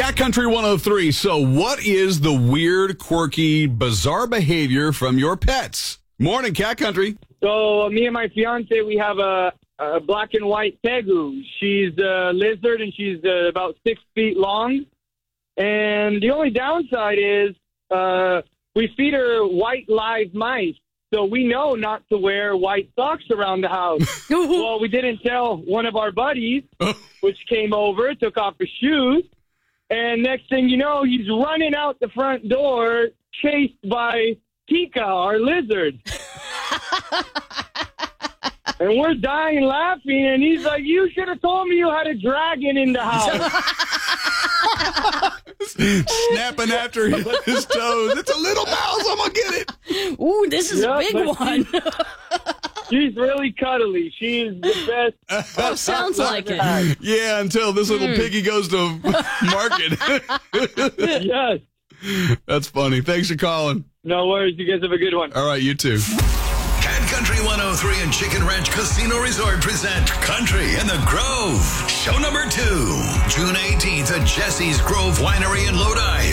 Cat Country 103. So what is the weird, quirky, bizarre behavior from your pets? Morning, Cat Country. So me and my fiance, we have a black and white tegu. She's a lizard, and she's about 6 feet long. And the only downside is we feed her white live mice. So we know not to wear white socks around the house. Well, we didn't tell one of our buddies, which came over, took off his shoes. And next thing you know, he's running out the front door, chased by Tika, our lizard. And we're dying laughing, and he's like, you should have told me you had a dragon in the house. Snapping after his toes. It's a little mouse. I'm going to get it. Ooh, this is a big one. She's really cuddly. She's the best. Oh, sounds like it. Yeah, until this little piggy goes to market. Yes. That's funny. Thanks for calling. No worries. You guys have a good one. All right, you too. Cat Country 103 and Chicken Ranch Casino Resort present Country in the Grove. Show number 2, June 18th at Jesse's Grove Winery in Lodi.